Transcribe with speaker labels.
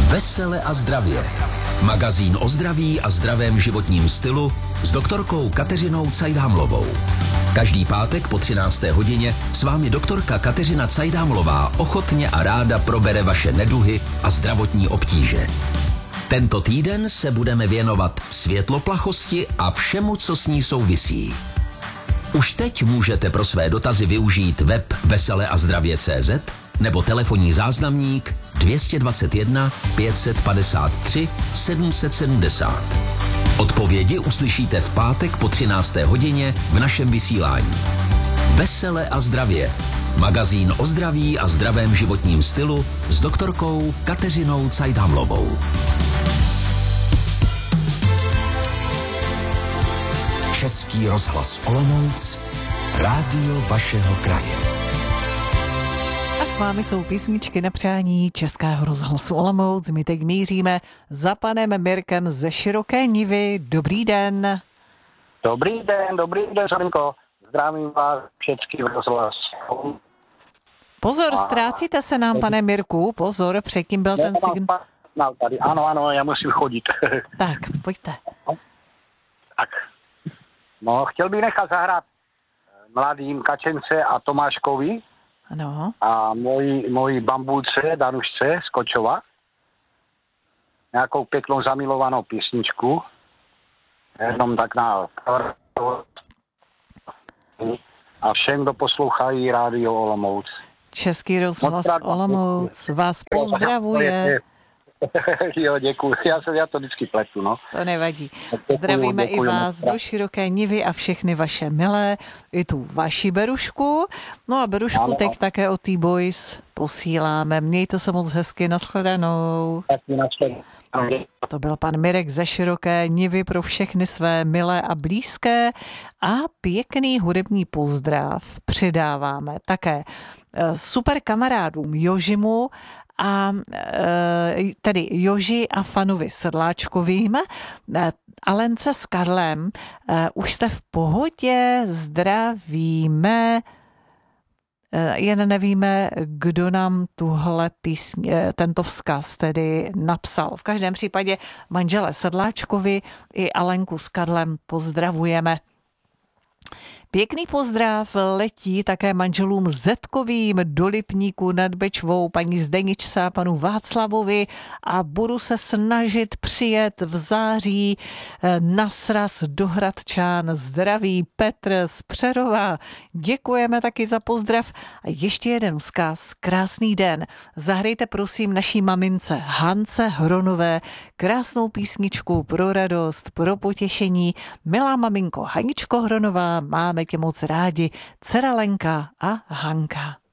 Speaker 1: Vesele a zdravě. Magazín o zdraví a zdravém životním stylu s doktorkou Kateřinou Cajdámlovou. Každý pátek po 13. hodině s vámi doktorka Kateřina Cajdámlová ochotně a ráda probere vaše neduhy a zdravotní obtíže. Tento týden se budeme věnovat světloplachosti a všemu, co s ní souvisí. Už teď můžete pro své dotazy využít web veseleazdravě.cz nebo telefonní záznamník 221 553 770. Odpovědi uslyšíte v pátek po 13. hodině v našem vysílání. Vesele a zdravě. Magazín o zdraví a zdravém životním stylu s doktorkou Kateřinou Cajdámlovou. Český rozhlas Olomouc, rádio vašeho kraje.
Speaker 2: A s vámi jsou písničky na přání Českého rozhlasu Olomouc. My teď míříme za panem Mirkem ze Široké Nivy. Dobrý den.
Speaker 3: Dobrý den, Řadenko. Zdravím vás, Český rozhlas.
Speaker 2: Pozor, ztrácíte se nám, pane Mirku. Pozor, předtím byl ten signál.
Speaker 3: Tady. Ano, já musím chodit.
Speaker 2: Tak, pojďte.
Speaker 3: Tak. No, chtěl bych nechat zahrát mladým Kačence a Tomáškovi.
Speaker 2: Ano.
Speaker 3: A mojí bambulce, Danušce z Kočova. Nějakou pěknou zamilovanou písničku. Jenom tak na... A všem, kdo poslouchají rádio Olomouc.
Speaker 2: Český rozhlas Olomouc vás pozdravuje.
Speaker 3: Jo, děkuji. Já to vždycky pletu, no.
Speaker 2: To nevadí. Zdravíme i vás do Široké Nivy a všechny vaše milé, i tu vaši Berušku. No a Berušku teď také od T-Boys posíláme. Mějte se moc hezky, nashledanou. To byl pan Mirek ze Široké Nivy pro všechny své milé a blízké a pěkný hudební pozdrav přidáváme také super kamarádům Jožimu a tedy Joži a Fanovi Sedláčkovým, Alence s Karlem. Už jste v pohodě, zdravíme, jen nevíme, kdo nám tuhle tento vzkaz tedy napsal. V každém případě manžele Sedláčkovi i Alenku s Karlem pozdravujeme. Pěkný pozdrav letí také manželům Zetkovým do Lipníku nad Bečvou, paní Zdeničce a panu Václavovi a budu se snažit přijet v září na sraz do Hradčán. Zdraví Petr z Přerova. Děkujeme taky za pozdrav a ještě jeden vzkaz. Krásný den. Zahrajte prosím naší mamince Hance Hronové krásnou písničku pro radost, pro potěšení. Milá maminko Haničko Hronová, máme tě moc rádi, dcera Lenka a Hanka.